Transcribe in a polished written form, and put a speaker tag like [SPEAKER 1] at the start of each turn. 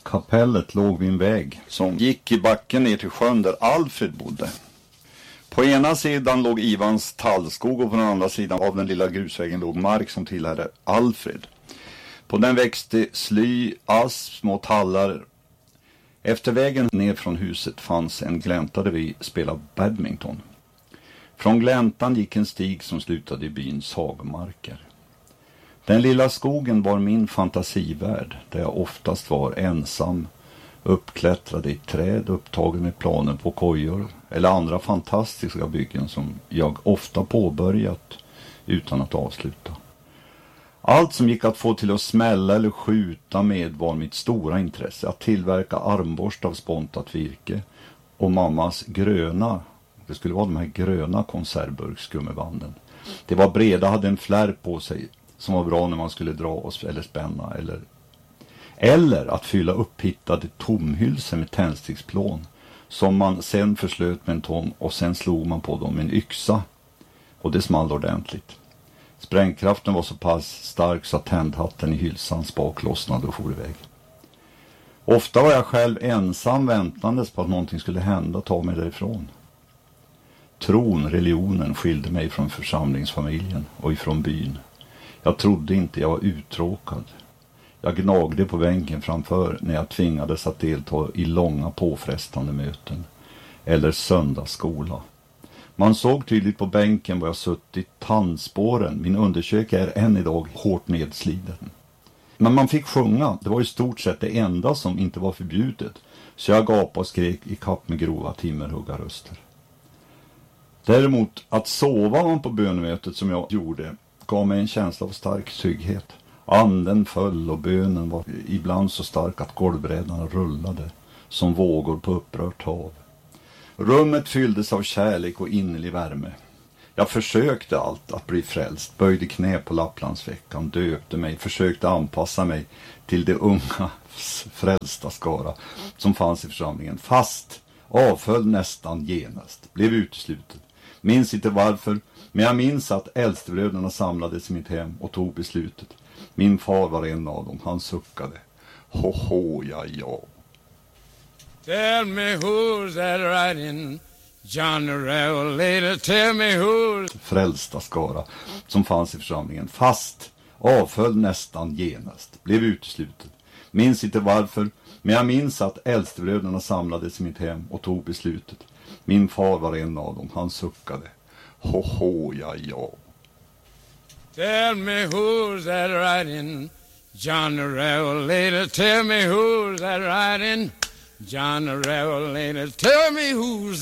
[SPEAKER 1] Kapellet låg vid en väg som gick i backen ner till sjön där Alfred bodde. På ena sidan låg Ivans tallskog och på den andra sidan av den lilla grusvägen låg mark som tillhörde Alfred. På den växte sly, asp, små tallar. Efter vägen ner från huset fanns en glänta där vi spelade badminton. Från gläntan gick en stig som slutade i byns hagmarker. Den lilla skogen var min fantasivärld där jag oftast var ensam, uppklättrad i träd, upptagen med planer på kojor eller andra fantastiska byggen som jag ofta påbörjat utan att avsluta. Allt som gick att få till att smälla eller skjuta med var mitt stora intresse. Att tillverka armborst av spontat virke och mammas gröna, det skulle vara de här gröna konservburksgummibanden. Det var breda, hade en flärp på sig som var bra när man skulle dra oss eller spänna. Eller att fylla upphittade tomhylsor med tändsticksplån som man sen förslöt med en tom och sen slog man på dem med en yxa. Och det small ordentligt. Sprängkraften var så pass stark så att tändhatten i hylsan spak lossnade och for iväg. Ofta var jag själv ensam väntandes på att någonting skulle hända och ta mig därifrån. Tron, religionen skilde mig från församlingsfamiljen och ifrån byn. Jag trodde inte jag var uttråkad. Jag gnagde på bänken framför när jag tvingades att delta i långa påfrestande möten eller söndagsskola. Man såg tydligt på bänken var jag suttit tandspåren. Min undersök är än idag hårt nedsliden. Men man fick sjunga. Det var i stort sett det enda som inte var förbjudet. Så jag gapade och skrek i kapp med grova timmerhuggarröster. Däremot att sova man på bönemötet som jag gjorde gav mig en känsla av stark trygghet. Anden föll och bönen var ibland så stark att golvbrädarna rullade som vågor på upprört hav. Rummet fylldes av kärlek och innerlig värme. Jag försökte allt att bli frälst, böjde knä på Lapplandsveckan, döpte mig, försökte anpassa mig till det unga frälsta skara som fanns i församlingen. Fast avföll nästan genast, blev utesluten. Minns inte varför, men jag minns att äldstebröderna samlades i mitt hem och tog beslutet. Min far var en av dem, han suckade. Ja.
[SPEAKER 2] Tell me who's that riding, John the Revelator, tell me who's...
[SPEAKER 1] Frälsta skara som fanns i församlingen. Fast avföll nästan genast, blev utesluten. Minns inte varför, men jag minns att äldstebröderna samlades i mitt hem och tog beslutet. Min far var en av dem, han suckade. Ja.
[SPEAKER 2] Tell me who's that riding, John the Revelator, tell me who's that riding, John the Revelator, tell me who's